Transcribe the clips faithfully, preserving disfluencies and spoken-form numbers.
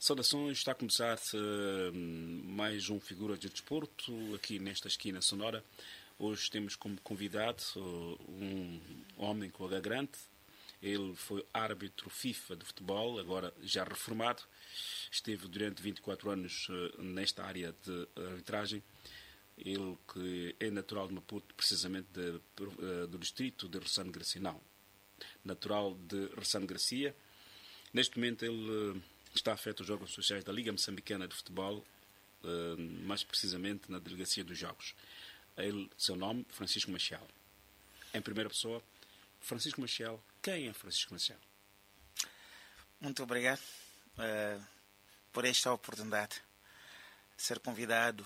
Saudações, está a começar uh, mais um Figura de Desporto aqui nesta esquina sonora. Hoje temos como convidado uh, um homem com H grande. Ele foi árbitro FIFA de futebol, agora já reformado. Esteve durante vinte e quatro anos uh, nesta área de arbitragem. Ele que é natural de Maputo, precisamente de, uh, do distrito de Ressano Garcia. Não, natural de Ressano Garcia. Neste momento ele... Uh, está afeto aos órgãos sociais da Liga Moçambicana de Futebol, mais precisamente na Delegacia dos Jogos. Ele, seu nome, Francisco Machel. Em primeira pessoa, Francisco Machel. Quem é Francisco Machel? Muito obrigado uh, por esta oportunidade de ser convidado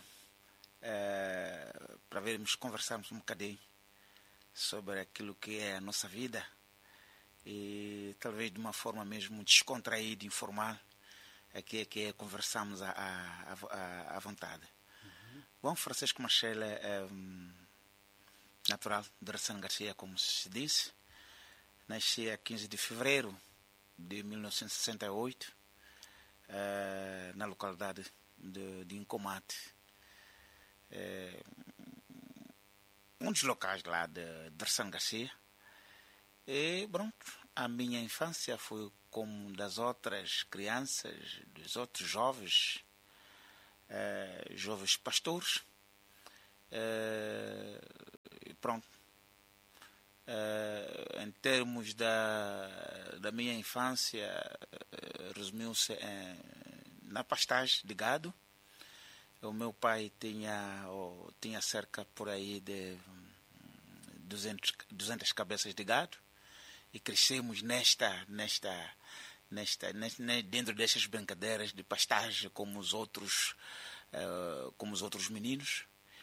uh, para vermos, conversarmos um bocadinho sobre aquilo que é a nossa vida e talvez de uma forma mesmo descontraída, informal. Aqui é que é, conversamos à, à, à vontade. Uhum. Bom, Francisco Machel é um, natural de Ressano Garcia, como se disse. Nasci a quinze de fevereiro de mil novecentos e sessenta e oito, uh, na localidade de, de Incomate. É, um dos locais lá de, de Ressano Garcia. E, pronto, a minha infância foi como das outras crianças, dos outros jovens, eh, jovens pastores. Eh, pronto. Eh, em termos da, da minha infância, eh, resumiu-se em, na pastagem de gado. O meu pai tinha, oh, tinha cerca por aí de duzentas cabeças de gado. E crescemos nesta, nesta, nesta, nesta, dentro destas brincadeiras de pastagem como os outros, uh, como os outros meninos.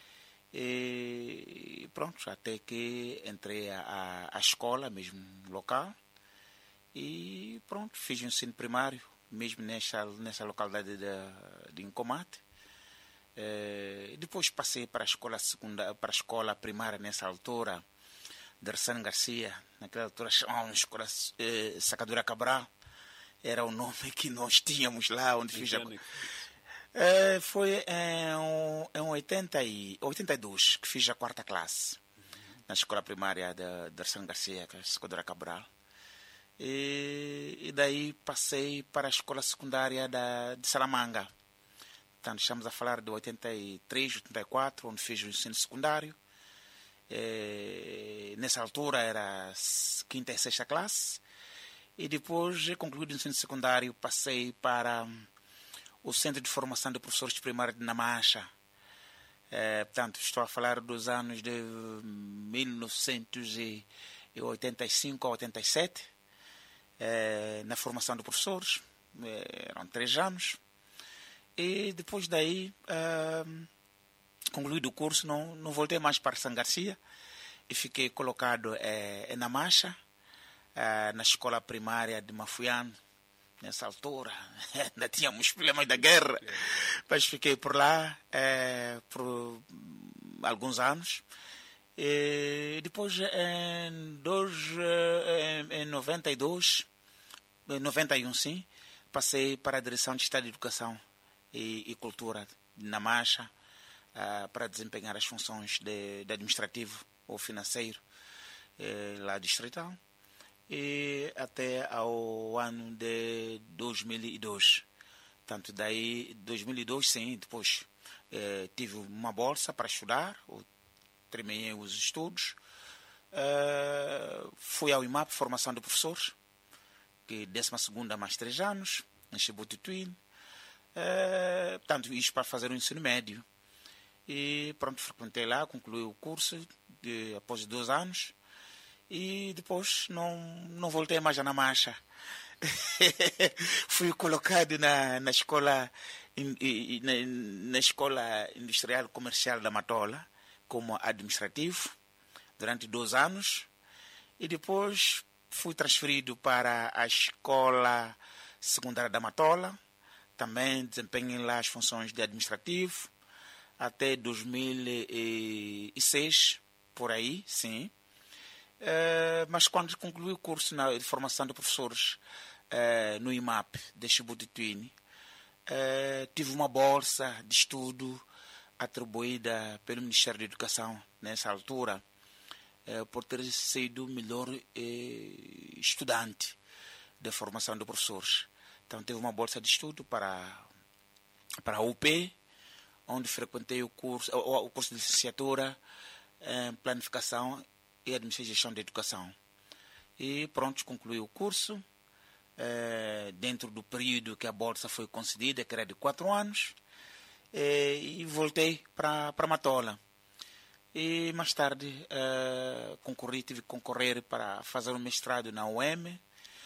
E pronto, até que entrei à, à escola, mesmo local, e pronto, fiz o ensino primário, mesmo nessa, nessa localidade de, de Incomate. E depois passei para a escola segunda, para a escola primária nessa altura, de Ressano Garcia, naquela altura chamávamos escola eh, Sacadura Cabral, era o nome que nós tínhamos lá, onde fiz a... Eh, foi em, em oitenta e dois que fiz a quarta classe, uhum. na escola primária de, de Ressano Garcia, que é a Sacadura Cabral. E, e daí passei para a escola secundária da, de Salamanga. Portanto, estamos a falar de oitenta e três, oitenta e quatro, onde fiz o ensino secundário. É, nessa altura era quinta e sexta classe, e depois, concluído o ensino secundário, passei para o Centro de Formação de Professores Primários de Namacha. É, portanto, estou a falar dos anos de mil novecentos e oitenta e cinco a oitenta e sete, é, na formação de professores, é, eram três anos, e depois daí... É, concluído o curso, não, não voltei mais para São Garcia e fiquei colocado eh, na Macha, eh, na escola primária de Mafuiano. Nessa altura, ainda tínhamos problemas da guerra, mas fiquei por lá eh, por alguns anos. E depois, em, dois, em, em noventa e dois, em noventa e um, sim, passei para a Direção de Estado de Educação e, e Cultura na Macha, Uh, para desempenhar as funções de, de administrativo ou financeiro eh, lá distrital, e até ao ano de dois mil e dois. Tanto daí, dois mil e dois, sim, depois eh, tive uma bolsa para estudar, terminei os estudos, uh, fui ao I M A P, formação de professores, que décima segunda mais três anos, em Chibutituíne, uh, portanto, isso para fazer o ensino médio. E pronto, frequentei lá, concluí o curso de, após dois anos, e depois não, não voltei mais na marcha. Fui colocado na, na, escola, na, na escola industrial comercial da Matola como administrativo durante dois anos, e depois fui transferido para a escola secundária da Matola, também desempenhei lá as funções de administrativo até dois mil e seis, por aí, sim. Uh, mas quando concluí o curso na, de formação de professores uh, no I M A P de Chibutituíne, uh, tive uma bolsa de estudo atribuída pelo Ministério da Educação nessa altura, uh, por ter sido o melhor uh, estudante da formação de professores. Então, tive uma bolsa de estudo para, para a U P, onde frequentei o curso, o, o curso de licenciatura em Planificação e Administração da Educação. E pronto, concluí o curso, eh, dentro do período que a bolsa foi concedida, que era de quatro anos, eh, e voltei para para Matola. E mais tarde eh, concorri, tive que concorrer para fazer um mestrado na U E M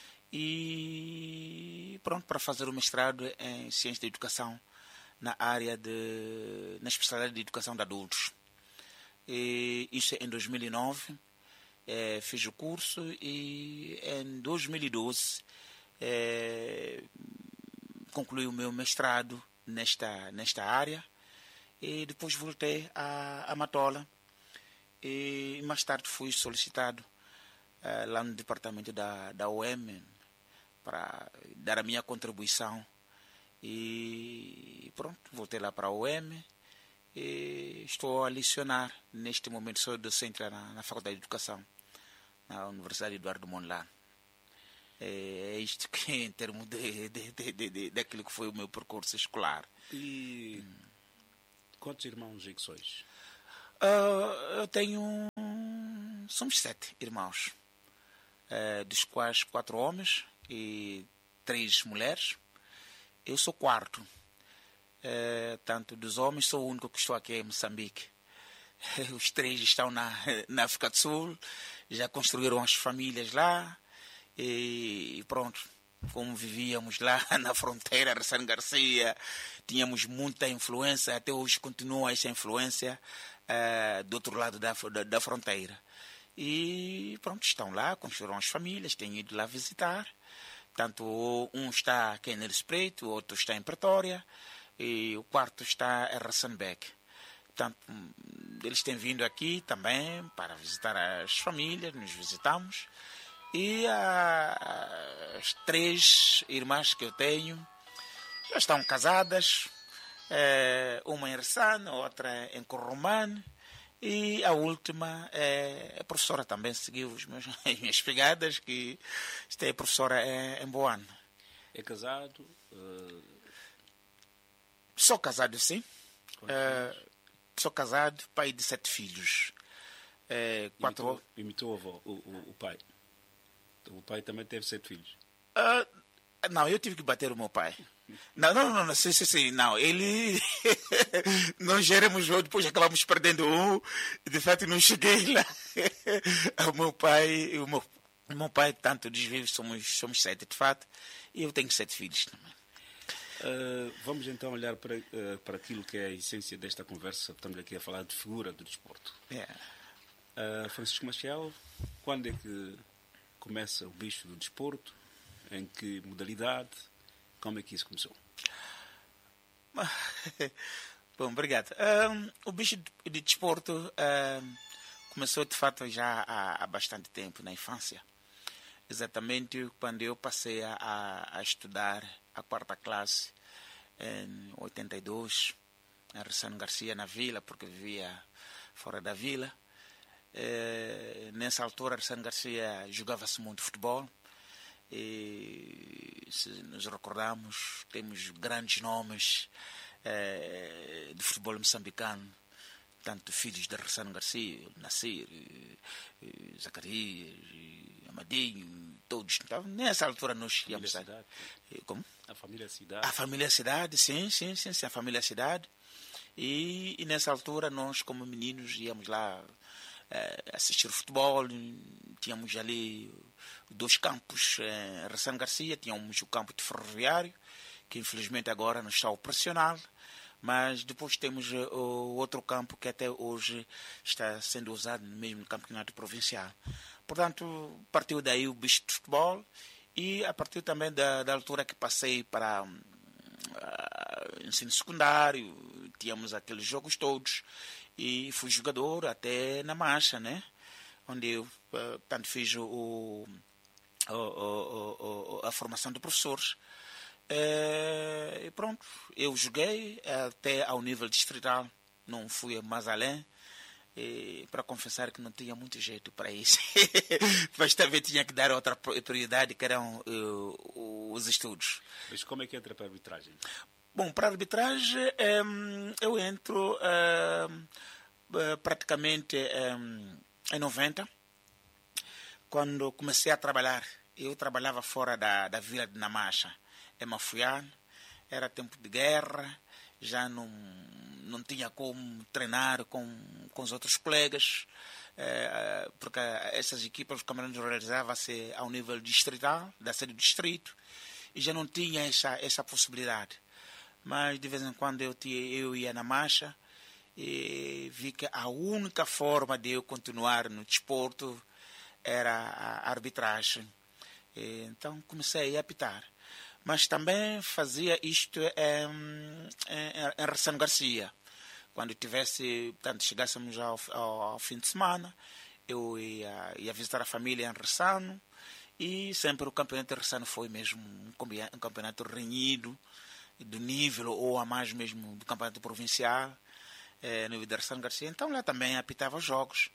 e pronto, para fazer o mestrado em Ciência da Educação na área de, na especialidade de Educação de Adultos. E isso em dois mil e nove. É, fiz o curso e em dois mil e doze é, concluí o meu mestrado nesta, nesta área e depois voltei a, a Matola e mais tarde fui solicitado é, lá no departamento da, da U E M para dar a minha contribuição e pronto, voltei lá para a U E M e estou a lecionar neste momento, sou docente na, na Faculdade de Educação na Universidade Eduardo Mondlane. É, é isto que em termos de, de, de, de, de, daquilo que foi o meu percurso escolar. E hum. quantos irmãos é que sois? Uh, eu tenho... Somos sete irmãos, uh, dos quais quatro homens e três mulheres. Eu sou quarto. Uh, tanto dos homens, sou o único que estou aqui em Moçambique. Os três estão na, na África do Sul, já construíram as famílias lá e pronto, como vivíamos lá na fronteira, Ressane Garcia, tínhamos muita influência, até hoje continua essa influência uh, do outro lado da, da, da fronteira. E pronto, estão lá, construíram as famílias, têm ido lá visitar, tanto um está aqui em Nelson Preto, o outro está em Pretória e o quarto está em Rassenbeck. Portanto, eles têm vindo aqui também para visitar as famílias, nos visitamos. E a, as três irmãs que eu tenho já estão casadas, é, uma em Ressane, outra em Corromane, e a última é a professora também, seguiu os meus, as minhas pegadas, que está é professora em, em Boane. É casado? Uh... Sou casado, sim. Uh, Sou casado, pai de sete filhos. É, quatro... Imitou, imitou o, avô, o, o, o pai. O pai também teve sete filhos. Uh, não, eu tive que bater o meu pai. Não, não, não, não, sim, sim, sim, não. Ele... Nós éramos, depois acabamos perdendo um. De fato, não cheguei lá. O meu pai, o meu, o meu pai, tanto desvive, somos, somos sete, de fato. E eu tenho sete filhos também. Uh, vamos então olhar para, uh, para aquilo que é a essência desta conversa. Estamos aqui a falar de figura do desporto. Yeah. Uh, Francisco Maciel, quando é que começa o bicho do desporto? Em que modalidade? Como é que isso começou? Bom, obrigado. Um, o bicho de desporto um, começou de fato já há, há bastante tempo, na infância. Exatamente quando eu passei a, a estudar a quarta classe, em oitenta e dois, em Ressane Garcia, na vila, porque vivia fora da vila. É, nessa altura, Ressane Garcia jogava-se muito futebol. E, se nos recordamos, temos grandes nomes é, de futebol moçambicano, tanto filhos de Ressane Garcia, Nasir, Zacarias, Amadinho, todos. Então, nessa altura nós íamos... A Cidade. Como? A família Cidade. A família Cidade, sim, sim, sim, sim, a família Cidade. E, e nessa altura nós, como meninos, íamos lá é, assistir futebol. Tínhamos ali dois campos em Ressane Garcia, tínhamos o campo de Ferroviário, que infelizmente agora não está operacional. Mas depois temos o outro campo que até hoje está sendo usado mesmo no campeonato provincial. Portanto, partiu daí o bicho de futebol e a partir também da, da altura que passei para uh, ensino secundário, tínhamos aqueles jogos todos e fui jogador até na marcha, né? Onde eu uh, tanto fiz o, o, o, o, a formação de professores. É, e pronto, eu joguei até ao nível distrital, não fui mais além. E, para confessar que não tinha muito jeito para isso, mas também tinha que dar outra prioridade, que eram uh, os estudos. Mas como é que entra para a arbitragem? Bom, para a arbitragem um, eu entro um, praticamente um, em noventa, quando comecei a trabalhar. Eu trabalhava fora da, da vila de Namacha, em Mafuian, era tempo de guerra, já não, não tinha como treinar com, com os outros colegas, eh, porque essas equipas, os campeonatos realizavam-se ao nível distrital, da sede do distrito, e já não tinha essa, essa possibilidade. Mas de vez em quando eu, eu ia na marcha e vi que a única forma de eu continuar no desporto era a arbitragem. E, então comecei a apitar. Mas também fazia isto em, em, em Ressano Garcia. Quando tivesse, portanto, chegássemos ao, ao, ao fim de semana, eu ia, ia visitar a família em Ressano, e sempre o campeonato de Ressano foi mesmo um, um campeonato renhido, do nível ou a mais mesmo do campeonato provincial, eh, no de Ressano Garcia. Então lá também apitava jogos.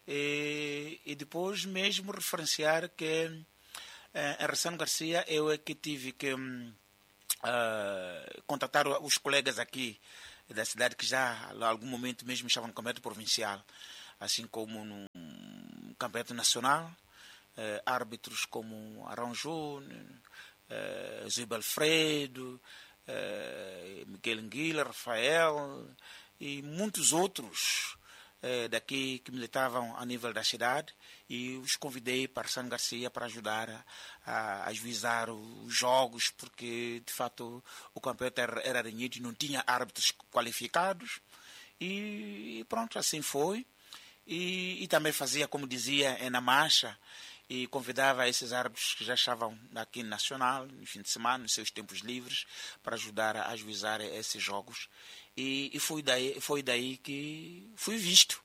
E, e depois mesmo referenciar que em Ressano Garcia eu é que tive que uh, contatar os colegas aqui da cidade que já em algum momento mesmo estavam no campeonato provincial, assim como no campeonato nacional, uh, árbitros como Arão Júnior, uh, Zé Alfredo, uh, Miguel Anguila, Rafael e muitos outros daqui que militavam a nível da cidade, e os convidei para Ressano Garcia para ajudar a, a ajuizar os jogos, porque de fato o campeonato era, era renhido e não tinha árbitros qualificados, e, e pronto, assim foi. E, e também fazia, como dizia, na marcha, e convidava esses árbitros que já estavam aqui no Nacional, no fim de semana, nos seus tempos livres, para ajudar a ajuizar esses jogos. E, e foi, daí, foi daí que fui visto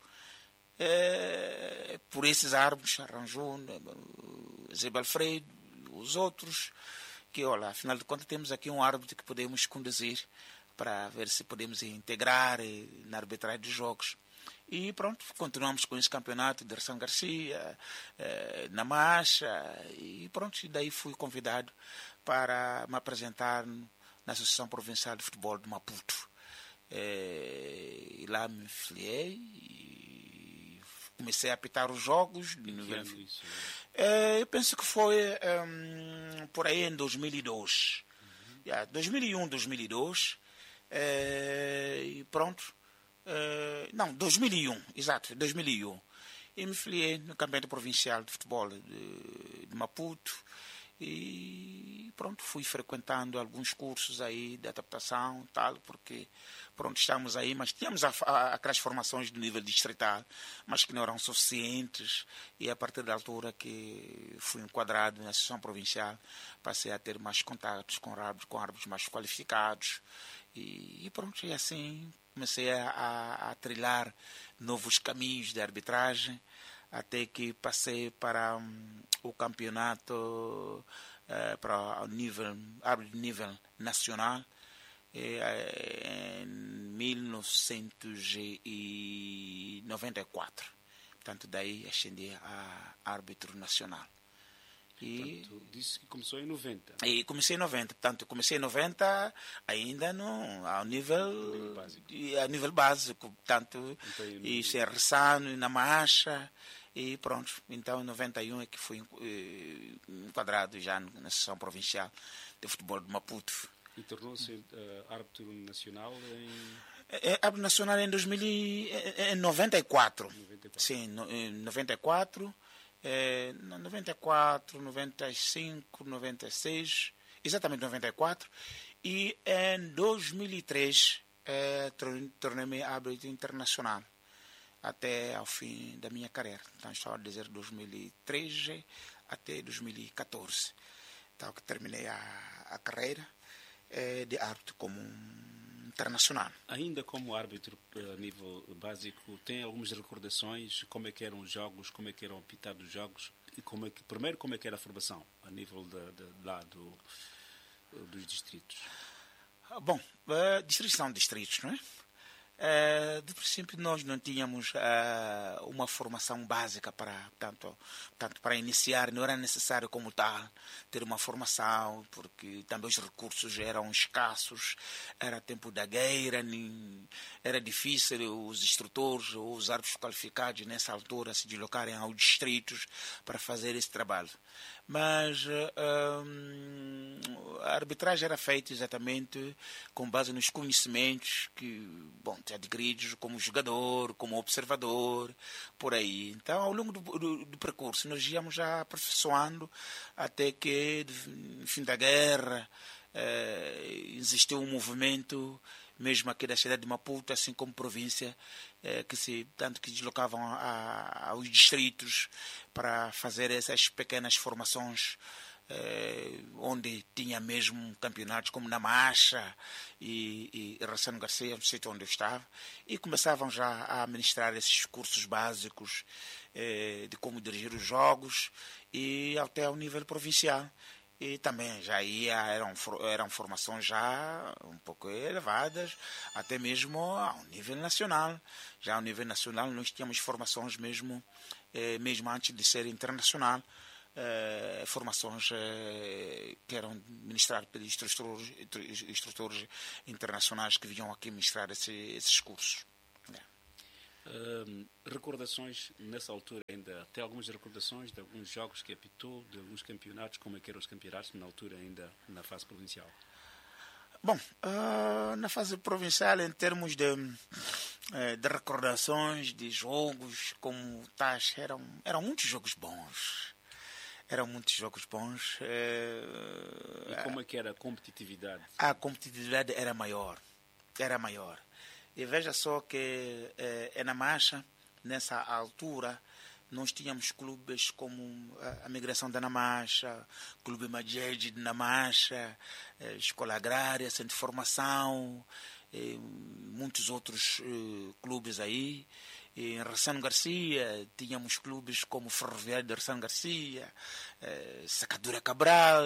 é, por esses árbitros, Arranjou, Zé Alfredo, os outros, que, olha, afinal de contas, temos aqui um árbitro que podemos conduzir para ver se podemos integrar na arbitragem dos jogos. E pronto, continuamos com esse campeonato de Ressano Garcia, eh, na marcha, e pronto, e daí fui convidado para me apresentar na Associação Provincial de Futebol de Maputo. Eh, e lá me filiei e comecei a apitar os jogos. De nível... isso, eh, eu penso que foi um, por aí em dois mil e dois. Uhum. Yeah, dois mil e um, dois mil e dois. Eh, e pronto. Uh, não, dois mil e um, exato, dois mil e um. E me filiei no Campeonato Provincial de Futebol de, de Maputo, e pronto, fui frequentando alguns cursos aí de adaptação, tal, porque pronto, estamos aí, mas tínhamos a, a, aquelas formações de nível distrital, mas que não eram suficientes, e a partir da altura que fui enquadrado na Associação Provincial, passei a ter mais contatos com árbitros, com árbitros mais qualificados, e, e pronto, e assim comecei a, a, a trilhar novos caminhos de arbitragem, até que passei para um, o campeonato uh, para o nível, árbitro de nível nacional, e, uh, em mil novecentos e noventa e quatro. Portanto, daí ascendi a árbitro nacional. E portanto, disse que começou em noventa. E comecei em noventa. Portanto, comecei em noventa ainda no, ao nível, nível básico. A nível básico. Portanto, então, isso é Ressano, na marcha, e pronto. Então, em noventa e um é que fui enquadrado já na Associação Provincial de Futebol de Maputo. E tornou-se uh, árbitro nacional em... É, árbitro nacional em, dois mil e, em noventa e quatro. noventa e quatro. Sim, no, em noventa e quatro. É, noventa e quatro, noventa e cinco, noventa e seis, exatamente noventa e quatro, e em dois mil e três é, tornei-me árbitro internacional até ao fim da minha carreira. Então, estou a dizer dois mil e treze até dois mil e catorze. Então, que terminei a, a carreira é, de árbitro como um internacional. Ainda como árbitro a nível básico, tem algumas recordações? Como é que eram os jogos? Como é que eram apitados os jogos? E como é que, primeiro, como é que era a formação a nível de, de, lá do, dos distritos? Bom, uh, distritos são distritos, não é? Uh, de princípio, nós não tínhamos uh, uma formação básica para, portanto, portanto, para iniciar, não era necessário como tal ter uma formação, porque também os recursos eram escassos, era tempo da guerra, nem, era difícil os instrutores ou os árbitros qualificados nessa altura se deslocarem aos distritos para fazer esse trabalho. Mas hum, a arbitragem era feita exatamente com base nos conhecimentos que, bom, adquiridos como jogador, como observador, por aí. Então, ao longo do, do, do percurso, nós íamos já aperfeiçoando até que, no fim da guerra, eh, existiu um movimento, mesmo aqui da cidade de Maputo, assim como província, eh, que se tanto que deslocavam a, aos distritos para fazer essas pequenas formações, eh, onde tinha mesmo campeonatos como na Macha e, e Rassano Garcia, no sítio onde eu estava, e começavam já a administrar esses cursos básicos eh, de como dirigir os jogos e até ao nível provincial. E também já ia, eram, eram formações já um pouco elevadas, até mesmo ao nível nacional. Já ao nível nacional nós tínhamos formações mesmo, eh, mesmo antes de ser internacional, eh, formações eh, que eram ministradas pelos instrutores, instrutores internacionais que vinham aqui ministrar esse, esses cursos. Uh, recordações nessa altura ainda, tem algumas recordações de alguns jogos que apitou, de alguns campeonatos, como é que eram os campeonatos na altura ainda na fase provincial? Bom, uh, na fase provincial, em termos de, de recordações de jogos como tais, eram, eram muitos jogos bons. Eram muitos jogos bons. Uh, e como é que era a competitividade? A competitividade era maior. Era maior. E veja só que eh, na Macha, nessa altura, nós tínhamos clubes como a, a Migração da Namacha, Clube Majed de Namacha, eh, Escola Agrária, Centro de Formação, eh, muitos outros eh, clubes aí. E em Rassano Garcia, tínhamos clubes como Ferroviário de Rassano Garcia, eh, Sacadura Cabral,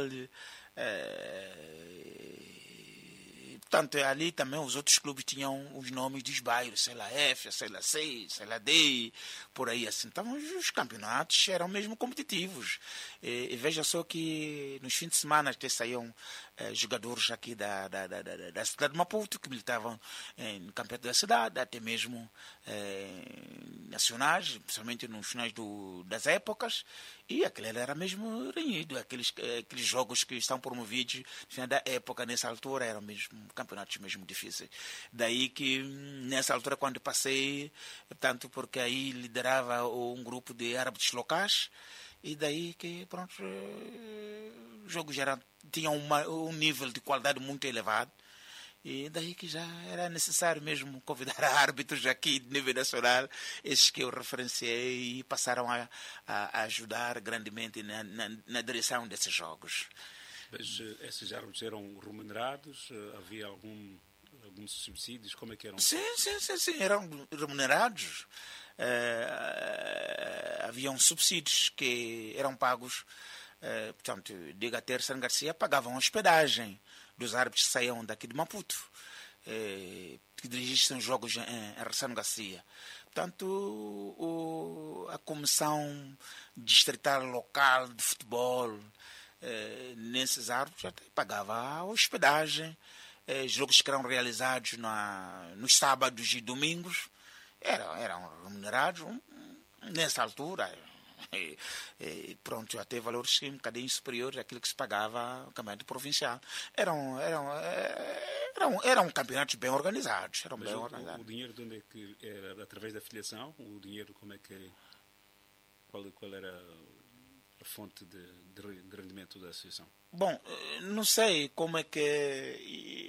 eh, portanto, ali também os outros clubes tinham os nomes dos bairros, sei lá F, sei lá C, sei lá D, por aí assim. Então, os campeonatos eram mesmo competitivos. E, e veja só que nos fins de semana até saíam eh, jogadores aqui da, da, da, da, da cidade de Maputo, que militavam eh, no campeonato da cidade, até mesmo eh, nacionais, principalmente nos finais do, das épocas. E aquele era mesmo renhido. Aqueles, aqueles jogos que estão promovidos no final da época, nessa altura, eram mesmo campeonatos mesmo difíceis. Daí que, nessa altura, quando passei, tanto porque aí liderava um grupo de árbitros locais, e daí que, pronto, os jogos eram, tinham uma, um nível de qualidade muito elevado. E daí que já era necessário mesmo convidar árbitros aqui de nível nacional, esses que eu referenciei, e passaram a, a ajudar grandemente na, na, na direção desses jogos. Mas uh, esses árbitros eram remunerados? Uh, havia algum, alguns subsídios? Como é que eram? Sim, sim, sim, sim. Eram remunerados. Uh, haviam subsídios que eram pagos. Uh, portanto, diga ter San Garcia pagavam hospedagem dos árbitros que saíam daqui de Maputo, eh, que dirigissem jogos em, em Rassano Garcia. Portanto, o, a comissão distrital local de futebol, eh, nesses árbitros, até pagava a hospedagem, eh, jogos que eram realizados na, nos sábados e domingos, eram, eram remunerados nessa altura. E, e pronto, até valores um bocadinho superiores àquilo que se pagava no campeonato provincial. Eram, eram, eram, eram campeonatos bem organizados. Eram bem o, organizados. O dinheiro de onde é que era? Através da filiação? O dinheiro, como é que. Qual, qual era a fonte de, de, de rendimento da associação? Bom, não sei como é que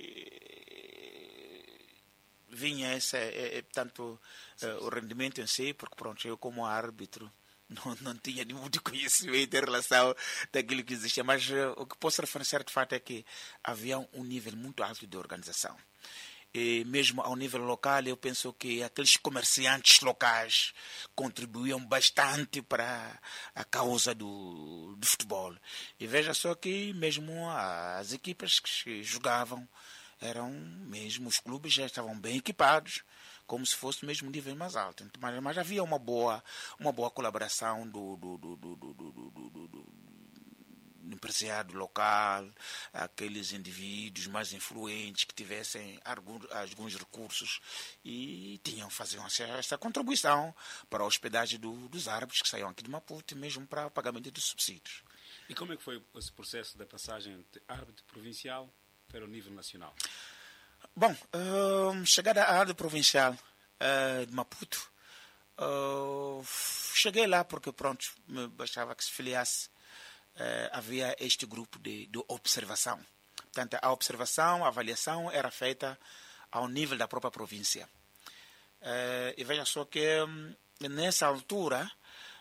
vinha esse, é, é, tanto é, o rendimento em si, porque pronto, eu como árbitro Não, não tinha muito conhecimento em relação daquilo que existia, mas uh, o que posso referenciar de fato é que havia um nível muito alto de organização. E mesmo ao nível local, eu penso que aqueles comerciantes locais contribuíam bastante para a causa do, do futebol. E veja só que mesmo as equipas que jogavam eram mesmo, os clubes já estavam bem equipados, como se fosse mesmo nível mais alto. Mas, mas havia uma boa, uma boa colaboração do, do, do, do, do, do, do, do, do empresariado local, aqueles indivíduos mais influentes que tivessem alguns, alguns recursos e tinham, faziam essa contribuição para a hospedagem do, dos árbitros que saíam aqui de Maputo, mesmo para o pagamento dos subsídios. E como é que foi esse processo da passagem de árbitro provincial para o nível nacional? Bom, uh, chegada à área provincial uh, de Maputo, uh, cheguei lá porque, pronto, me bastava que se filiasse. Uh, havia este grupo de, de observação. Portanto, a observação, a avaliação era feita ao nível da própria província. Uh, e veja só que, um, nessa altura,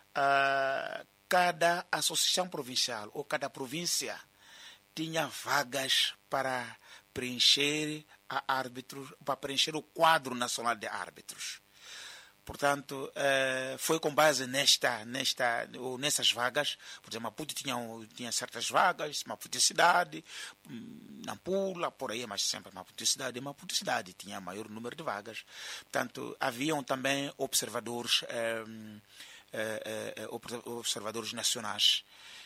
uh, cada associação provincial ou cada província tinha vagas para preencher a árbitros, para preencher o quadro nacional de árbitros. Portanto, foi com base nesta, nesta, ou nessas vagas, por exemplo, Maputo tinha, tinha certas vagas, Maputo cidade, Nampula, por aí, mas sempre Maputo cidade, Maputo cidade tinha maior número de vagas. Portanto, haviam também observadores, eh, eh, eh, observadores nacionais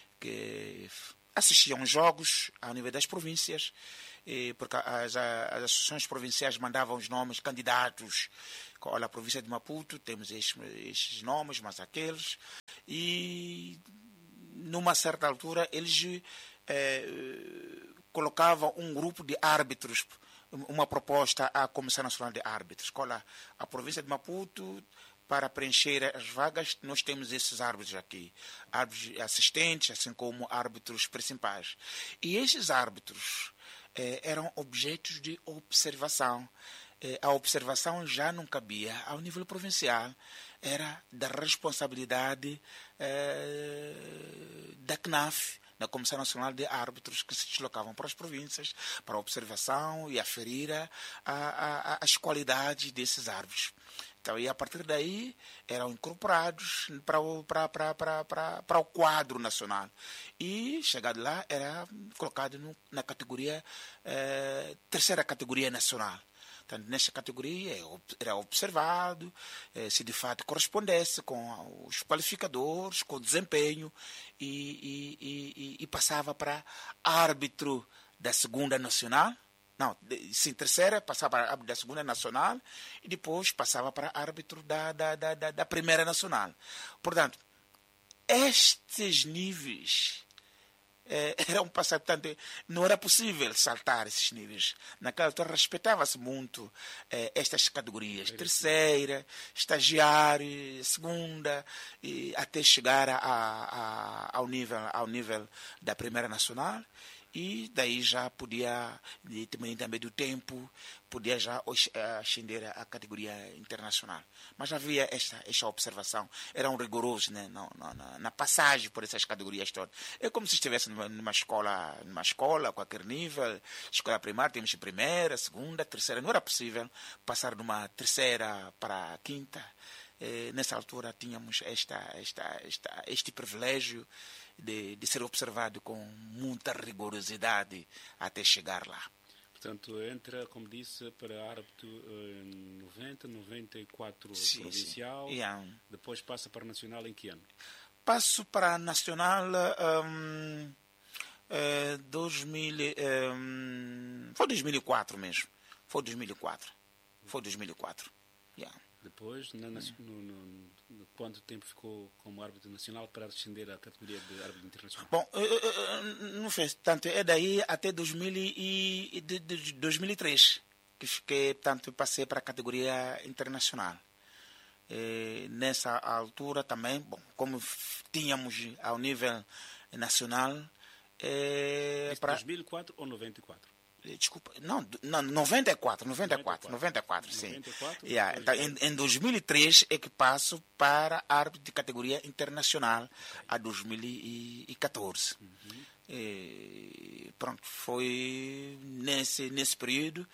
que assistiam jogos ao nível das províncias, porque as, as associações provinciais mandavam os nomes candidatos. Olha, a província de Maputo, temos estes, estes nomes, mas aqueles. E, numa certa altura, eles eh, colocavam um grupo de árbitros, uma proposta à Comissão Nacional de Árbitros. Olha, a província de Maputo, para preencher as vagas, nós temos esses árbitros aqui. Árbitros assistentes, assim como árbitros principais. E esses árbitros eh, eram objetos de observação. A observação já não cabia ao nível provincial, era da responsabilidade eh, da C N A F, da Comissão Nacional de Árbitros, que se deslocavam para as províncias, para a observação e aferir a, a, a, as qualidades desses árbitros. Então, e a partir daí, eram incorporados para o, para, para, para, para, para o quadro nacional. E, chegado lá, era colocado no, na categoria, eh, terceira categoria nacional. Portanto, nesta categoria era observado se de fato correspondesse com os qualificadores, com o desempenho e, e, e, e passava para árbitro da segunda nacional, não, sim, terceira, passava para árbitro da segunda nacional e depois passava para árbitro da, da, da, da primeira nacional. Portanto, estes níveis Eh, era um passaporte, portanto, não era possível saltar esses níveis. Naquela altura respeitava-se muito eh, estas categorias, terceira, estagiário, segunda, e até chegar a, a, ao, nível, ao nível da primeira nacional. E daí já podia, também, também do tempo, podia já ascender à categoria internacional. Mas havia esta, esta observação, eram rigorosos, né, na, na, na passagem por essas categorias todas. É como se estivesse numa, numa escola, numa escola, a qualquer nível, escola primária, temos primeira, segunda, terceira, não era possível passar de uma terceira para a quinta. Eh, nessa altura tínhamos esta, esta, esta, este privilégio de, de ser observado com muita rigorosidade até chegar lá. Portanto, entra, como disse, para árbitro em noventa, noventa e quatro sim, provincial, sim. Yeah. Depois passa para nacional em que ano? Passo para nacional um, uh, dois mil, um, foi dois mil e quatro mesmo. Foi dois mil e quatro. Foi dois mil e quatro. Yeah. Depois, na, no, no, no, quanto tempo ficou como árbitro nacional para ascender à categoria de árbitro internacional? Bom, não fez tanto. É daí até dois mil e, de, de dois mil e três que fiquei, tanto passei para a categoria internacional. E nessa altura também, bom, como tínhamos ao nível nacional... É, para dois mil e quatro ou noventa e quatro? Desculpa, não, não, noventa e quatro, noventa e quatro, noventa e quatro, sim. noventa e quatro, yeah. Então, em, em dois mil e três é que passo para árbitro de categoria internacional, okay. A dois mil e quatorze. Uhum. E, pronto, foi nesse, nesse período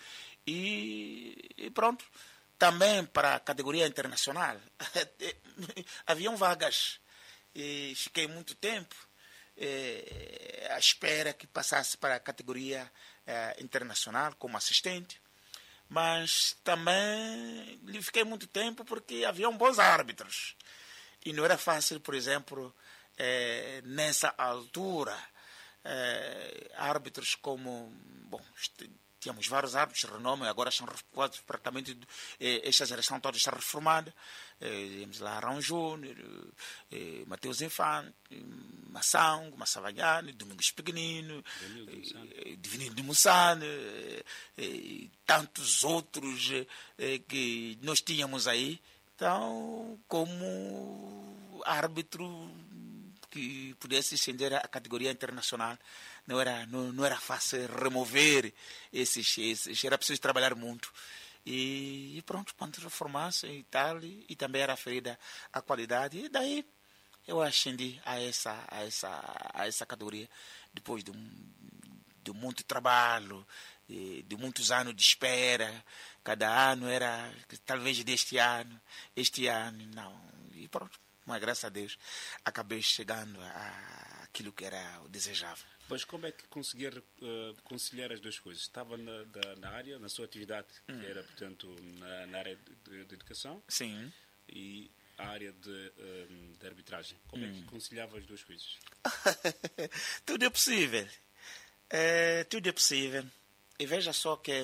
E, e pronto. Também para a categoria internacional, haviam vagas. E fiquei muito tempo eh, à espera que passasse para a categoria eh, internacional como assistente. Mas também fiquei muito tempo porque haviam bons árbitros. E não era fácil, por exemplo, eh, nessa altura, eh, árbitros como... Bom, tínhamos vários árbitros de renome, agora são quase praticamente, eh, esta geração toda está reformada. Eh, temos lá Arão Júnior, eh, Mateus Infante, Massango, Massavanhani, Domingos Pequenino, eh, Divinino de Mussane, eh, eh, tantos outros eh, que nós tínhamos aí. Então, como árbitro que pudesse ascender à categoria internacional, não era, não, não era fácil remover esses, esses, era preciso trabalhar muito. E, e pronto, quando reformasse e tal, e, e também era ferida a qualidade, e daí eu ascendi a essa, a essa, a essa categoria, depois de, um, de muito trabalho, de, de muitos anos de espera. Cada ano era, talvez deste ano, este ano, não, e pronto. Mas, graças a Deus, acabei chegando àquilo que era o desejável. Mas como é que conseguir uh, conciliar as duas coisas? Estava na, da, na área, na sua atividade, hum. que era, portanto, na, na área de, de educação. Sim. E a área de, um, de arbitragem. Como hum. é que conciliava as duas coisas? Tudo é possível. É, tudo é possível. E veja só que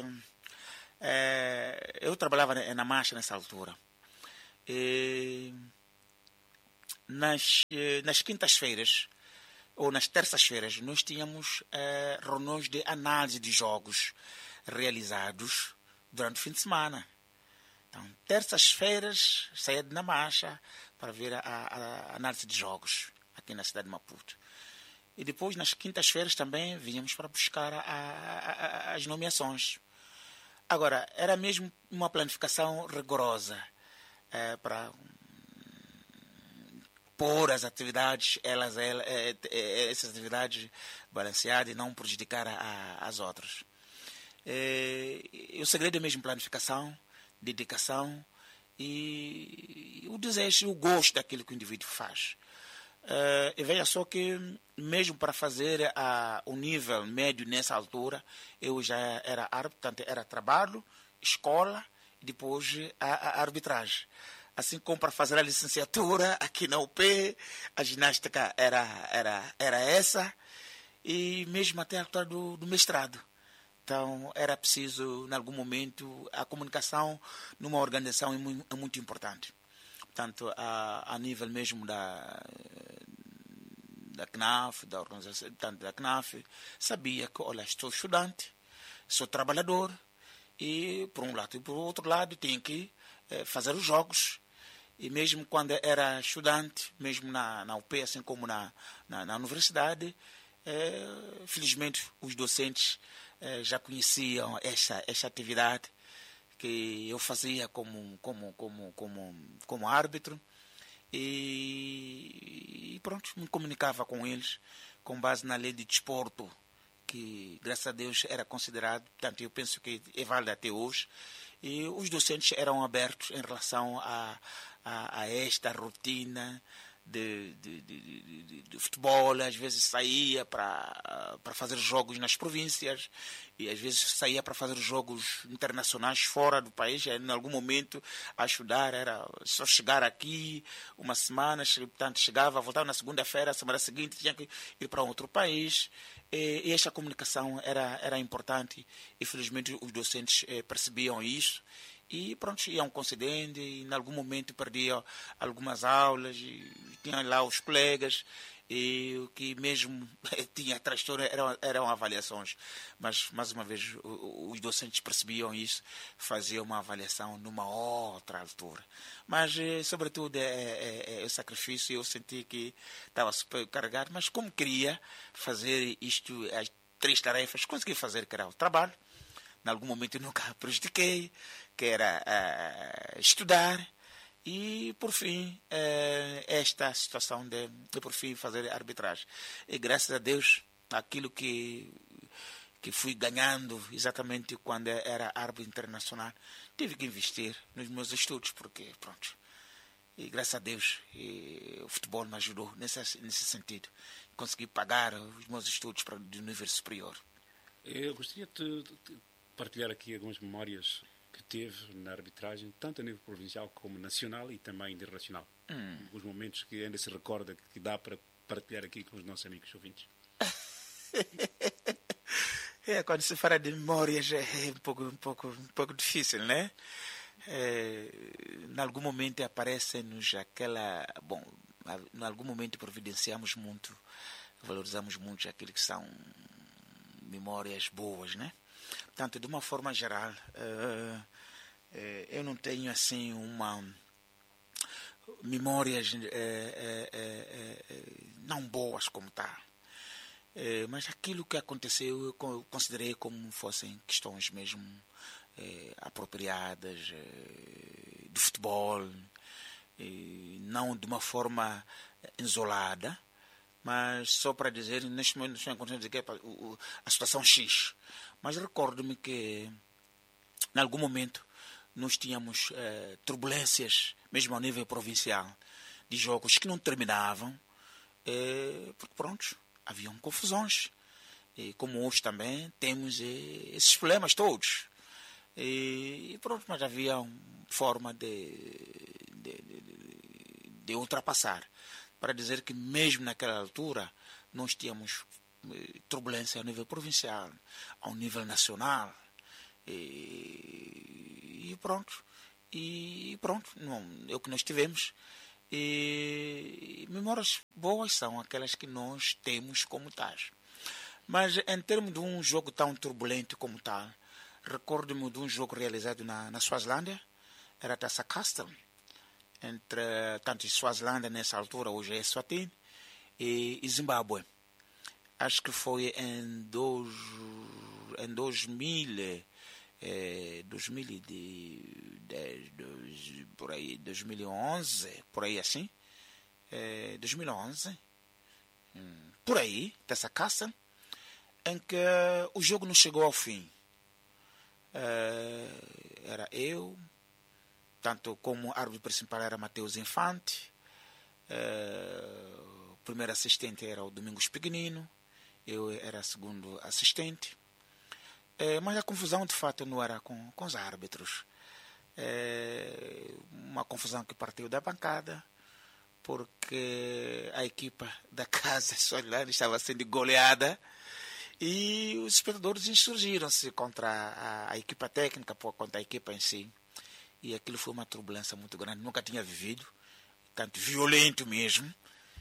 é, eu trabalhava na marcha nessa altura. E... Nas, nas quintas-feiras ou nas terças-feiras nós tínhamos eh, reuniões de análise de jogos realizados durante o fim de semana. Então, terças-feiras saía na marcha para ver a, a, a análise de jogos aqui na cidade de Maputo. E depois, nas quintas-feiras também vínhamos para buscar a, a, a, as nomeações. Agora, era mesmo uma planificação rigorosa eh, para... pôr as atividades, elas, elas, essas atividades balanceadas e não prejudicar a, a, as outras. É, o segredo é mesmo planificação, dedicação e, e o desejo, o gosto daquilo que o indivíduo faz. É, e veja só que, mesmo para fazer a, o nível médio nessa altura, eu já era árbitro, portanto, era trabalho, escola e depois a, a arbitragem. Assim como para fazer a licenciatura aqui na U P, a ginástica era, era, era essa, e mesmo até a altura do, do mestrado. Então, era preciso, em algum momento, a comunicação numa organização é muito, é muito importante. Portanto, a, a nível mesmo da, da C N A F, da organização, tanto da C N A F, sabia que, olha, estou estudante, sou trabalhador, e por um lado e por outro lado tenho que eh, fazer os jogos. E mesmo quando era estudante, mesmo na, na U P, assim como na, na, na universidade, eh, felizmente os docentes eh, já conheciam esta, esta atividade que eu fazia como, como, como, como, como árbitro. E, e pronto, me comunicava com eles com base na lei de desporto, que graças a Deus era considerado, portanto eu penso que é válido até hoje. E os docentes eram abertos em relação a, a, a esta rotina de, de, de, de, de futebol. Às vezes saía para, para fazer jogos nas províncias e às vezes saía para fazer jogos internacionais fora do país. Em algum momento a estudar era só chegar aqui uma semana, portanto chegava, voltava na segunda-feira, a semana seguinte tinha que ir para outro país. E esta comunicação era, era importante e felizmente os docentes eh, percebiam isso e pronto, iam concedendo e em algum momento perdiam algumas aulas e tinham lá os colegas e o que mesmo tinha transtorno eram, eram avaliações, mas mais uma vez os docentes percebiam isso, faziam uma avaliação numa outra altura, mas sobretudo é, é, é o sacrifício. Eu senti que estava super carregado, mas como queria fazer isto, as três tarefas, consegui fazer, que era o trabalho, em algum momento eu nunca prejudiquei, que era uh, estudar. E, por fim, eh, esta situação de, de, por fim, fazer arbitragem. E, graças a Deus, aquilo que, que fui ganhando exatamente quando era árbitro internacional, tive que investir nos meus estudos, porque, pronto, e graças a Deus e, o futebol me ajudou nesse, nesse sentido. Consegui pagar os meus estudos para, de nível superior. Eu gostaria de, de partilhar aqui algumas memórias que teve na arbitragem, tanto a nível provincial como nacional e também internacional. Hum. Alguns momentos que ainda se recorda que dá para partilhar aqui com os nossos amigos ouvintes. É, quando se fala de memórias é um pouco, um pouco, um pouco difícil, né? É, em algum momento aparece-nos aquela... Bom, em algum momento providenciamos muito, valorizamos muito aquilo que são memórias boas, né? Portanto, de uma forma geral, uh, uh, eu não tenho assim uma... memórias uh, uh, uh, uh, não boas como tá. Uh, mas aquilo que aconteceu eu considerei como fossem questões mesmo uh, apropriadas uh, de futebol, uh, não de uma forma isolada, mas só para dizer, neste momento não estou em condições de dizer que é a situação X. Mas recordo-me que, em algum momento, nós tínhamos uh, turbulências, mesmo ao nível provincial, de jogos que não terminavam, uh, porque, pronto, haviam confusões. E, como hoje também, temos uh, esses problemas todos. E, e pronto, mas havia uma forma de, de, de, de ultrapassar. Para dizer que mesmo naquela altura nós tínhamos eh, turbulência ao nível provincial, ao nível nacional, e, e pronto, e pronto, não, é o que nós tivemos. E, e memórias boas são aquelas que nós temos como tais. Mas em termos de um jogo tão turbulento como tal, recordo-me de um jogo realizado na, na Suazilândia, era a Taça Castle, entre tanto Suazilândia nessa altura, hoje é Eswatini, e, e Zimbábue. Acho que foi em, dois, em dois mil, eh, dois mil e dez, dois, por aí, dois mil e onze, por aí assim, eh, dois mil e onze, hum, por aí, dessa caça, em que o jogo não chegou ao fim. Eh, era eu, tanto como árbitro principal era Mateus Infante, uh, o primeiro assistente era o Domingos Pequenino, eu era segundo assistente, uh, mas a confusão de fato não era com, com os árbitros, uh, uma confusão que partiu da bancada, porque a equipa da casa Suazilândia estava sendo goleada e os espectadores insurgiram-se contra a, a equipa técnica, contra a equipa em si. E aquilo foi uma turbulência muito grande, nunca tinha vivido, tanto violento mesmo.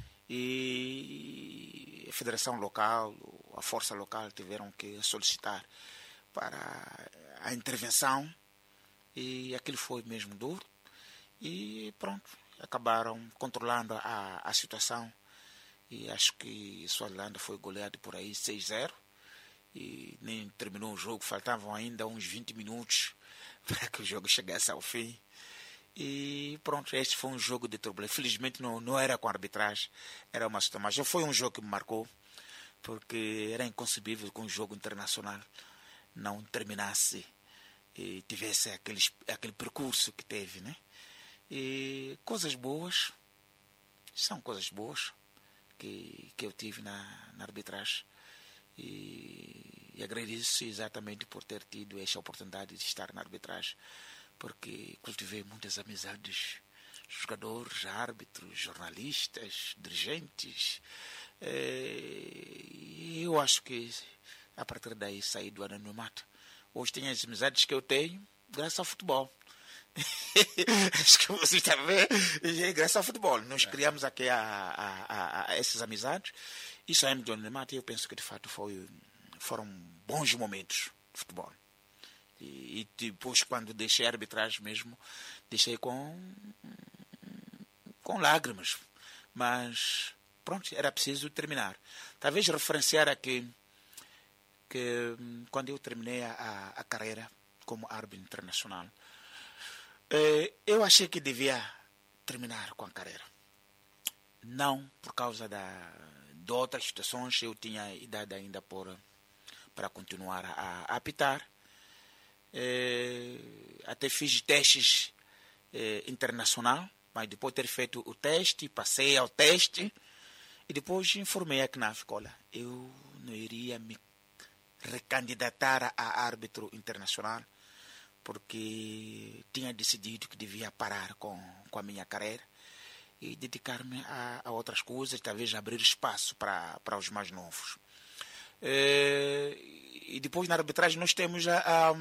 E a federação local, a força local tiveram que solicitar para a intervenção. E aquilo foi mesmo duro. E pronto, acabaram controlando a, a situação. E acho que Suazilândia foi goleado por aí seis a zero. E nem terminou o jogo, faltavam ainda uns vinte minutos para que o jogo chegasse ao fim. E pronto, este foi um jogo de turbulência. Felizmente não, não era com arbitragem, era uma situação. Mas foi um jogo que me marcou, porque era inconcebível que um jogo internacional não terminasse e tivesse aquele, aquele percurso que teve, né? E coisas boas, são coisas boas que, que eu tive na, na arbitragem. E, e agradeço exatamente por ter tido esta oportunidade de estar na arbitragem, porque cultivei muitas amizades, jogadores, árbitros, jornalistas, dirigentes, e eu acho que a partir daí saí do anonimato. Hoje tenho as amizades que eu tenho graças ao futebol. Acho que você está vendo, graças ao futebol nós criamos aqui a, a, a, a essas amizades e saímos do anonimato, e eu penso que de fato foi, foram bons momentos de futebol. E, e depois, quando deixei a arbitragem mesmo, deixei com, com lágrimas. Mas, pronto, era preciso terminar. Talvez referenciar aqui que quando eu terminei a, a carreira como árbitro internacional, eh, eu achei que devia terminar com a carreira. Não por causa da, de outras situações, eu tinha idade ainda por, para continuar a, a apitar. É, até fiz testes é, internacional, mas depois de ter feito o teste, passei ao teste e depois informei a C N A F, olha, eu não iria me recandidatar a árbitro internacional porque tinha decidido que devia parar com, com a minha carreira e dedicar-me a, a outras coisas, talvez abrir espaço para, para os mais novos. É, e depois na arbitragem nós temos a, a,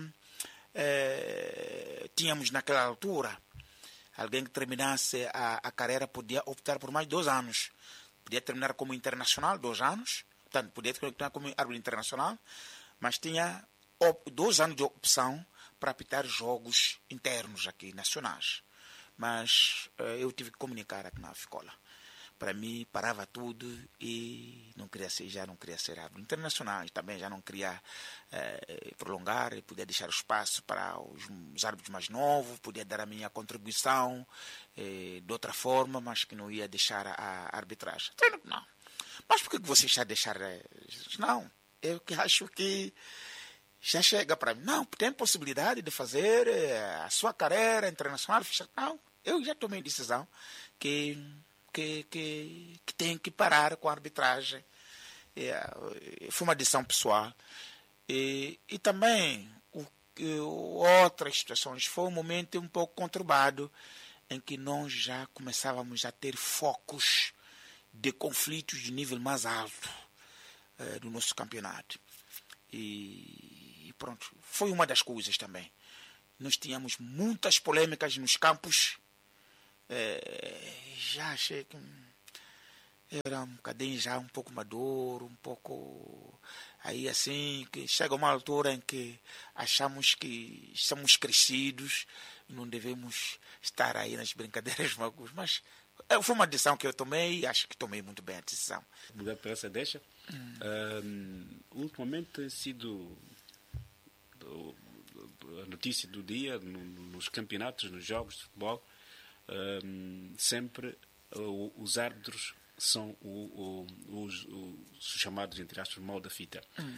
é, tínhamos naquela altura alguém que terminasse a, a carreira podia optar por mais dois anos. Podia terminar como internacional, dois anos, portanto, podia terminar como árbitro internacional, mas tinha op, dois anos de opção para apitar jogos internos aqui, nacionais. Mas eh, eu tive que comunicar aqui na escola. Para mim, parava tudo e não queria ser, já não queria ser árbitro internacional, também já não queria eh, prolongar e podia deixar espaço para os, os árbitros mais novos, podia dar a minha contribuição eh, de outra forma, mas que não ia deixar a, a arbitragem. Não. Mas por que você está a deixar? Não, eu que acho que já chega para mim. Não, tem possibilidade de fazer a sua carreira internacional. Não, eu já tomei decisão que, que, que, que tem que parar com a arbitragem. É, foi uma decisão pessoal. E, e também, o, outras situações, foi um momento um pouco conturbado em que nós já começávamos a ter focos de conflitos de nível mais alto é, do nosso campeonato. E, e pronto, foi uma das coisas também. Nós tínhamos muitas polêmicas nos campos. É, já achei que era um bocadinho já um pouco maduro, um pouco aí assim, que chega uma altura em que achamos que estamos crescidos e não devemos estar aí nas brincadeiras magoas, mas foi uma decisão que eu tomei e acho que tomei muito bem a decisão. Obrigado por essa deixa. Hum. Um, ultimamente tem sido a notícia do dia no, nos campeonatos, nos jogos de futebol, um, sempre uh, os árbitros são o, o, os, os chamados, entre aspas, mal da fita. Hum.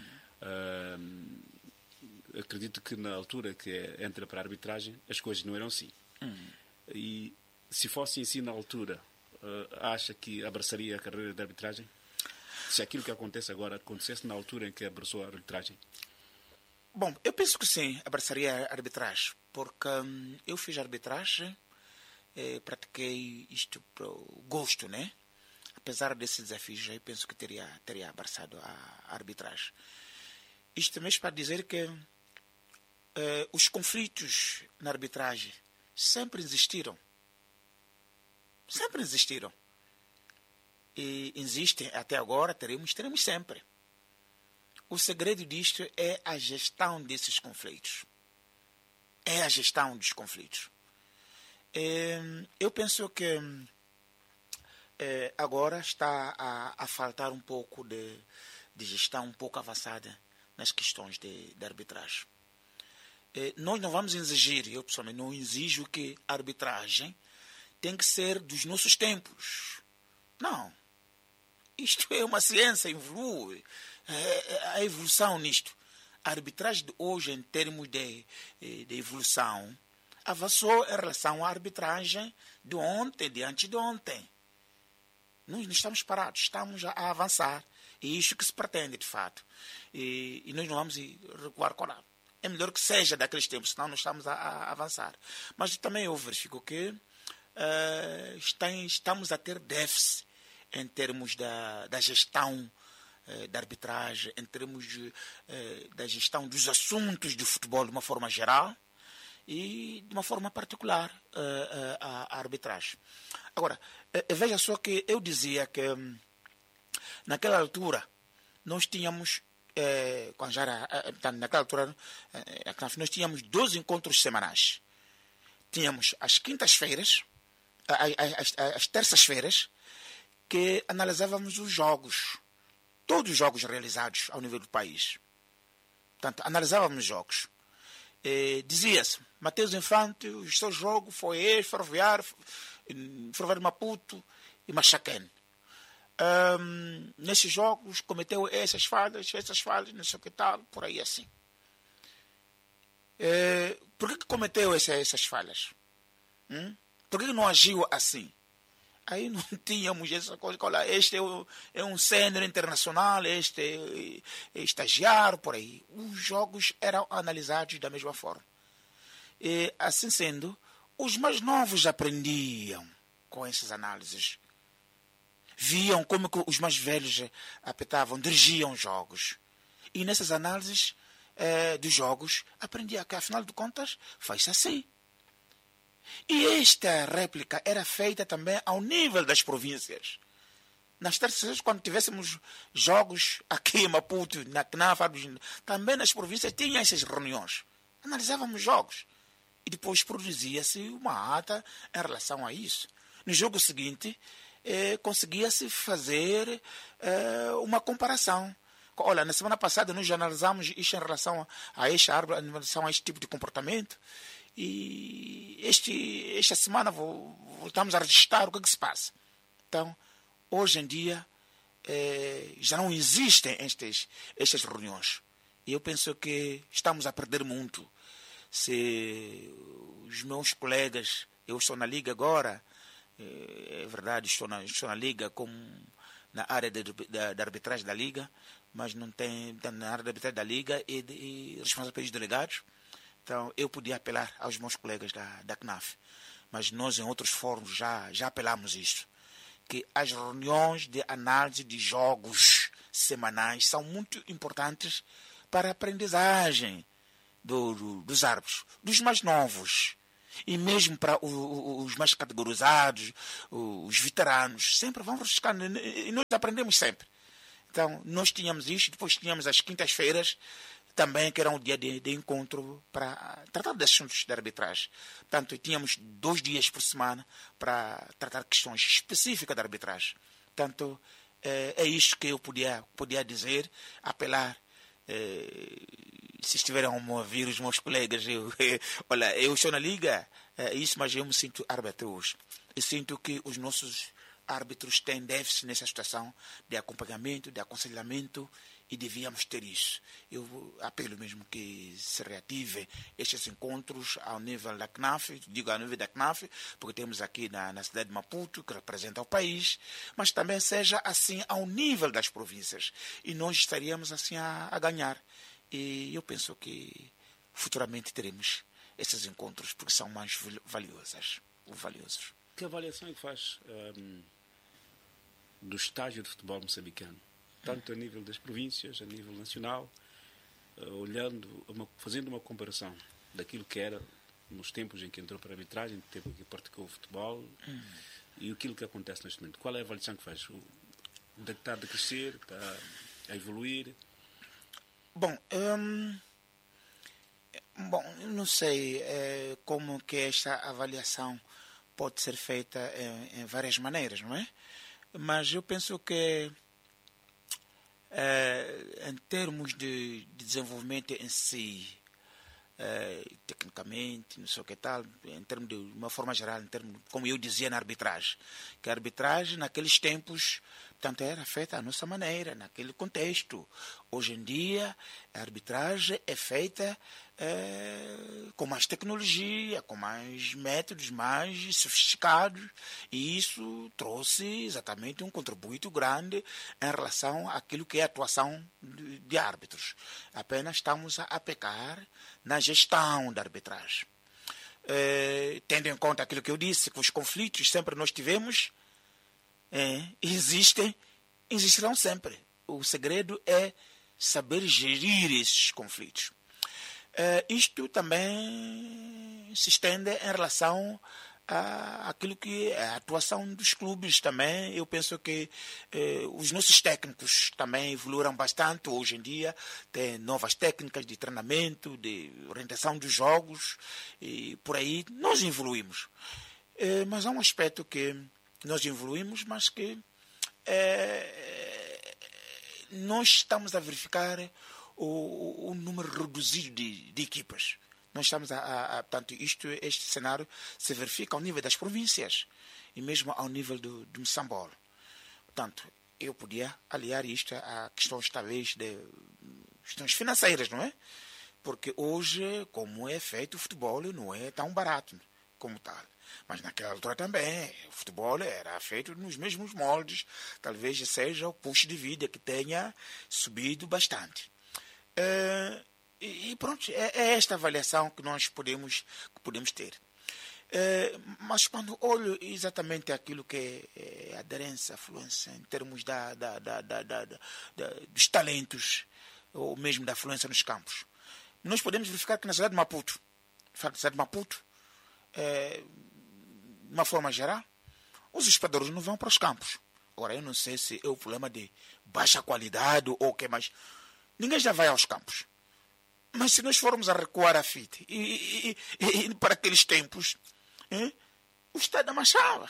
Um, acredito que na altura que entra para a arbitragem as coisas não eram assim. Hum. E se fosse assim na altura, uh, acha que abraçaria a carreira de arbitragem? Se aquilo que acontece agora acontecesse na altura em que abraçou a arbitragem? Bom, eu penso que sim, abraçaria a arbitragem, porque hum, eu fiz arbitragem, eh, pratiquei isto para gosto, né? Apesar desses desafios, eu penso que teria, teria abraçado a arbitragem. Isto mesmo para dizer que eh, os conflitos na arbitragem sempre existiram. Sempre existiram. E existem até agora, teremos, teremos sempre. O segredo disto é a gestão desses conflitos. É a gestão dos conflitos. É, eu penso que é, agora está a, a faltar um pouco de, de gestão um pouco avançada nas questões de, de arbitragem. É, nós não vamos exigir, eu pessoalmente não exijo que a arbitragem tem que ser dos nossos tempos. Não. Isto é uma ciência, evolui. É a evolução nisto. A arbitragem de hoje, em termos de, de evolução, avançou em relação à arbitragem de ontem, de antes de ontem. Nós não estamos parados, estamos a avançar. E isso que se pretende, de fato. E, e nós não vamos recuar com nada. É melhor que seja daqueles tempos, senão nós estamos a, a avançar. Mas também eu verifico que uh, está, estamos a ter déficit em termos da, da gestão uh, da arbitragem, em termos de, uh, da gestão dos assuntos do futebol de uma forma geral e de uma forma particular uh, uh, a, a arbitragem. Agora, uh, veja só que eu dizia que um, naquela altura nós tínhamos, uh, quando já era, uh, naquela altura uh, nós tínhamos dois encontros semanais. Tínhamos as quintas-feiras, as, as, as terças-feiras, que analisávamos os jogos, todos os jogos realizados ao nível do país. Portanto, analisávamos os jogos. E dizia-se, Mateus Infante, o seu jogo foi este, Ferroviário, Ferroviário Maputo e Machaquén. Um, nesses jogos cometeu essas falhas, essas falhas, não sei o que tal, por aí assim. É, por que, que cometeu essa, essas falhas? Hum? Por que, que não agiu assim? Aí não tínhamos essa coisa, olha, este é, o, é um sênior internacional, este é, é estagiário, por aí. Os jogos eram analisados da mesma forma. E, assim sendo, os mais novos aprendiam com essas análises. Viam como que os mais velhos apitavam, dirigiam jogos. E nessas análises eh, dos jogos, aprendia que, afinal de contas, faz-se assim. E esta réplica era feita também ao nível das províncias. Nas terças, quando tivéssemos jogos aqui em Maputo, na C N A F, também nas províncias tinham essas reuniões. Analisávamos jogos. E depois produzia-se uma ata em relação a isso. No jogo seguinte, eh, conseguia-se fazer eh, uma comparação. Olha, na semana passada nós analisamos isto em relação a este árvore, em relação a este tipo de comportamento. E este, esta semana voltamos a registrar o que, é que se passa. Então, hoje em dia, eh, já não existem estas, estas reuniões. E eu penso que estamos a perder muito. Se os meus colegas, eu estou na Liga agora, é verdade, estou na, estou na Liga como na área de, da, da arbitragem da Liga, mas não tem, na área da arbitragem da Liga e, de, e responsável pelos delegados. Então, eu podia apelar aos meus colegas da, da C N A F, mas nós em outros fóruns já, já apelamos isto, que as reuniões de análise de jogos semanais são muito importantes para a aprendizagem do, do, dos árbitros, dos mais novos, e mesmo para o, o, os mais categorizados, os veteranos, sempre vão buscar, e nós aprendemos sempre. Então, nós tínhamos isto, depois tínhamos as quintas-feiras, também que era um dia de, de encontro para tratar de assuntos de arbitragem. Portanto, tínhamos dois dias por semana para tratar questões específicas da arbitragem. Portanto, é, é isto que eu podia, podia dizer, apelar. É, se estiverem a ouvir os meus colegas, eu, é, olha, eu estou na Liga, é isso, mas eu me sinto árbitro hoje. Eu sinto que os nossos árbitros têm déficit nessa situação de acompanhamento, de aconselhamento, e devíamos ter isso. Eu apelo mesmo que se reative estes encontros ao nível da C N A F, digo ao nível da C N A F, porque temos aqui na, na cidade de Maputo, que representa o país, mas também seja assim ao nível das províncias. E nós estaríamos assim a, a ganhar. E eu penso que futuramente teremos esses encontros, porque são mais valiosos. valiosos. Que avaliação é que faz um, do estágio de futebol moçambicano? Tanto a nível das províncias, a nível nacional, uh, olhando, uma, fazendo uma comparação daquilo que era nos tempos em que entrou para a arbitragem, no tempo em que praticou o futebol, hum. e aquilo que acontece neste momento. Qual é a avaliação que faz? O, está a decrescer, está a evoluir? Bom, hum, bom, eu não sei é, como que esta avaliação pode ser feita em, em várias maneiras, não é? Mas eu penso que Uh, em termos de, de desenvolvimento em si, uh, tecnicamente, não sei o que tal, em termos de uma forma geral, em termos, como eu dizia na arbitragem, que a arbitragem naqueles tempos, portanto, era feita à nossa maneira, naquele contexto. Hoje em dia, a arbitragem é feita uh, com mais tecnologia, com mais métodos mais sofisticados, e isso trouxe exatamente um contributo grande em relação àquilo que é a atuação de, de árbitros. Apenas estamos a, a pecar na gestão da arbitragem. Uh, tendo em conta aquilo que eu disse, que os conflitos sempre nós tivemos, é, existem, existirão sempre. O segredo é saber gerir esses conflitos. Uh, isto também se estende em relação a aquilo que é a atuação dos clubes também. Eu penso que eh, os nossos técnicos também evoluíram bastante. Hoje em dia tem novas técnicas de treinamento, de orientação dos jogos, e por aí nós evoluímos. Eh, mas há um aspecto que nós evoluímos, mas que eh, nós estamos a verificar o, o número reduzido de, de equipas. Nós estamos a, a, a portanto, isto, este cenário se verifica ao nível das províncias e mesmo ao nível do, do Moçambola. Portanto, eu podia aliar isto a questões, talvez, de questões financeiras, não é? Porque hoje, como é feito o futebol, não é tão barato como tal. Mas naquela altura também, o futebol era feito nos mesmos moldes. Talvez seja o custo de vida que tenha subido bastante. É, e pronto, é, é esta avaliação que nós podemos, que podemos ter. É, mas quando olho exatamente aquilo que é, é aderência, afluência, em termos da, da, da, da, da, da, dos talentos, ou mesmo da afluência nos campos, nós podemos verificar que na cidade de Maputo, na cidade de Maputo, é, de uma forma geral, os espectadores não vão para os campos. Agora, eu não sei se é o problema de baixa qualidade ou o que mais. Ninguém já vai aos campos. Mas se nós formos a recuar a fita, e, e, e, e para aqueles tempos, hein, o Estado amassava.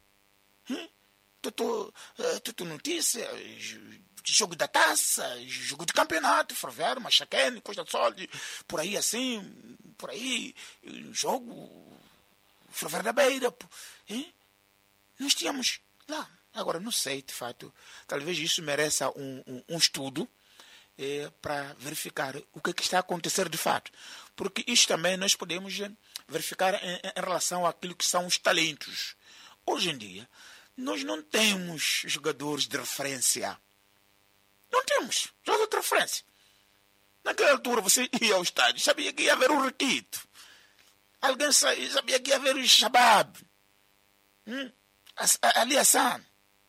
Tudo notícia, jogo da taça, jogo de campeonato, Ferroviário, Machaquene, Costa do Sol, por aí assim, por aí, jogo, Ferroviário da Beira. Hein? Nós tínhamos lá. Agora, não sei, de fato, talvez isso mereça um, um, um estudo é, para verificar o que, é que está a acontecer de fato. Porque isto também nós podemos verificar em, em relação àquilo que são os talentos. Hoje em dia, nós não temos jogadores de referência. Não temos jogadores de referência. Naquela altura você ia ao estádio, sabia que ia haver o Requito. Alguém sabia que ia haver o Shabab. Hum? Ali Hassan.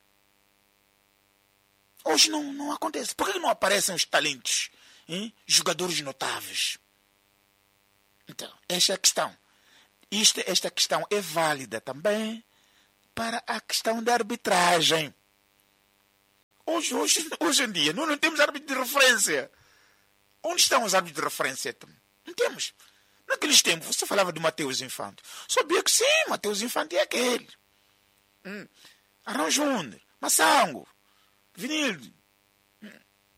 Hoje não, não acontece. Por que não aparecem os talentos? Hein? Jogadores notáveis. Então, esta é a questão. Isto, esta questão é válida também para a questão da arbitragem. Hoje, hoje, hoje em dia, nós não temos árbitro de referência. Onde estão os árbitros de referência? Não temos. Naqueles tempos, você falava de Mateus Infante. Sabia que sim, Mateus Infante é aquele. Hum. Arão Júnior, Massango, Vinildo. Hum.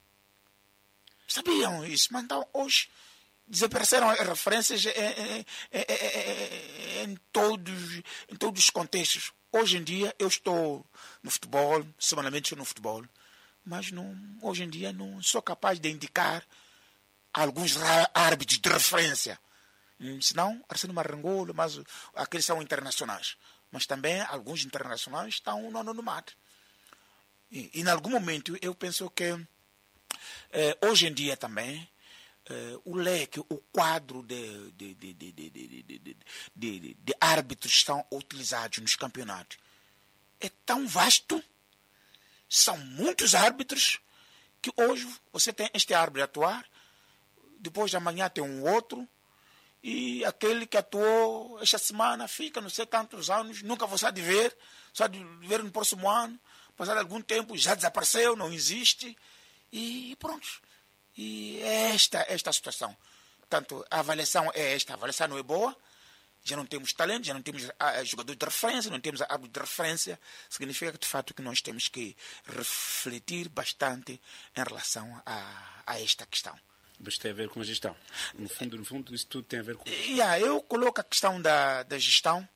Sabiam isso, mas então hoje desapareceram as referências em, em, em, em, todos, em todos os contextos. Hoje em dia eu estou no futebol, semanalmente estou no futebol, mas não, hoje em dia não sou capaz de indicar alguns árbitros de referência. Hum, senão, Arsênio Marangolo, mas aqueles são internacionais. Mas também alguns internacionais estão no anonimato. E, e em algum momento eu penso que eh, hoje em dia também eh, o leque, o quadro de, de, de, de, de, de, de, de, de, de árbitros que estão utilizados nos campeonatos é tão vasto, são muitos árbitros, que hoje você tem este árbitro a atuar, depois de amanhã tem um outro, e aquele que atuou esta semana fica não sei quantos anos, nunca vou só de ver, só de ver no próximo ano, passado algum tempo já desapareceu, não existe, e pronto. E é esta, esta a situação. Portanto, a avaliação é esta, a avaliação não é boa, já não temos talento, já não temos jogador de referência, não temos árbitro de referência, significa que de fato que nós temos que refletir bastante em relação a, a esta questão. Mas tem a ver com a gestão. No fundo, no fundo, isso tudo tem a ver com... Yeah, eu coloco a questão da, da gestão,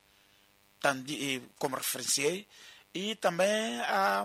como referenciei, e também a,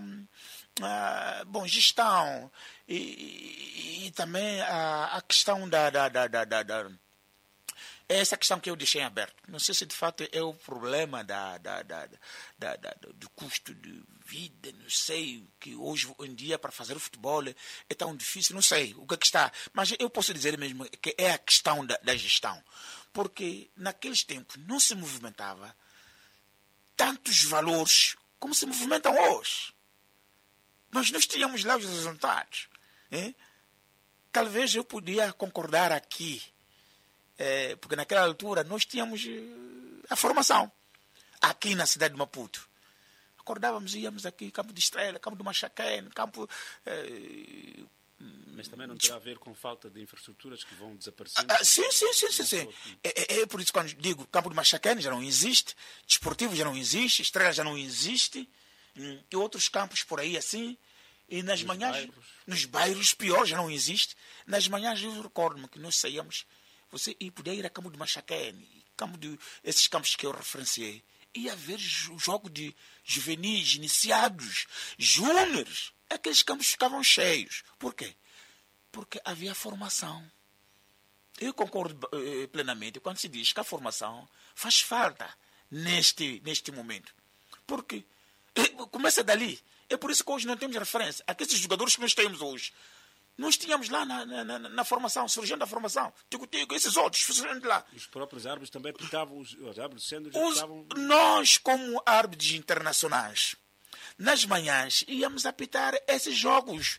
a bom, gestão, e, e, e também a, a questão da, da, da, da, da, da... Essa questão que eu deixei em aberto. Não sei se de fato é o problema da, da, da, da, da, do custo de vida, não sei, que hoje em dia para fazer o futebol é tão difícil, não sei o que é que está. Mas eu posso dizer mesmo que é a questão da, da gestão. Porque naqueles tempos não se movimentava tantos valores como se movimentam hoje. Mas nós tínhamos lá os resultados. Hein? Talvez eu podia concordar aqui, É, porque naquela altura nós tínhamos a formação aqui na cidade de Maputo. Acordávamos e íamos aqui, campo de Estrela, campo do Machaquene, campo... É, mas também não terá a ver com falta de infraestruturas que vão desaparecendo? Ah, sim, sim, sim, sim. sim. É, é, é por isso que quando digo campo do Machaquene já não existe, desportivo já não existe, Estrela já não existe, hum, e outros campos por aí assim, e nas nos manhãs, bairros. nos bairros pior já não existe. Nas manhãs eu recordo-me que nós saíamos, você ia poder ir a campo de Machaquene, campo de, esses campos que eu referenciei, ia haver jogo de juvenis, iniciados, júniores, aqueles campos ficavam cheios. Por quê? Porque havia formação. Eu concordo eh, plenamente quando se diz que a formação faz falta neste, neste momento. Porque eh, começa dali. É por isso que hoje não temos referência. Aqueles jogadores que nós temos hoje, nós tínhamos lá na, na, na, na formação, surgindo da formação. Tico-tico, esses outros, surgindo lá. Os próprios árbitros também pintavam, os, os árbitros sendo Os, pintavam... Nós, como árbitros internacionais, nas manhãs íamos apitar esses jogos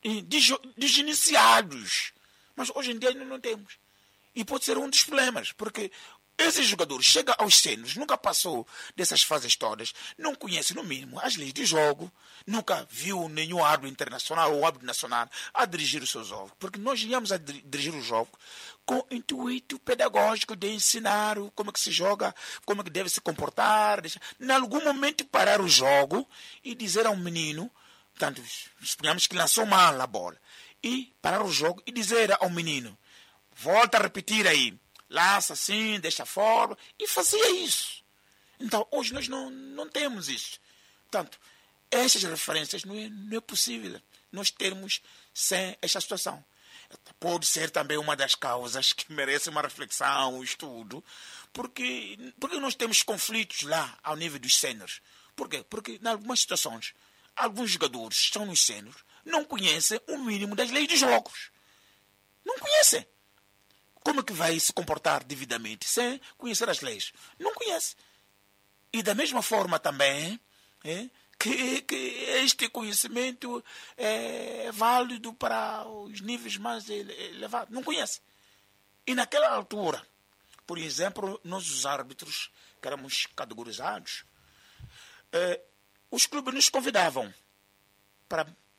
desiniciados. Mas hoje em dia não temos. E pode ser um dos problemas, porque esses jogadores chegam aos senos, nunca passou dessas fases todas, não conhece no mínimo as leis de jogo, nunca viu nenhum árbitro internacional ou árbitro nacional a dirigir os seus jogos. Porque nós íamos a dirigir o jogo com o intuito pedagógico de ensinar como é que se joga, como é que deve se comportar. Em algum momento parar o jogo e dizer ao menino, portanto, suponhamos que lançou mal a bola, e parar o jogo e dizer ao menino, volta a repetir aí, lança assim, desta forma, e fazia isso. Então, hoje nós não, não temos isso. Portanto, estas referências não é, não é possível nós termos sem esta situação. Pode ser também uma das causas que merece uma reflexão, um estudo, porque, porque nós temos conflitos lá ao nível dos séniores. Por quê? Porque, em algumas situações, alguns jogadores que estão nos séniores não conhecem o mínimo das leis de jogos. Não conhecem. Como é que vai se comportar devidamente sem conhecer as leis? Não conhece. E da mesma forma também é, que, que este conhecimento é válido para os níveis mais elevados. Não conhece. E naquela altura, por exemplo, nós os árbitros que éramos categorizados, é, os clubes nos convidavam para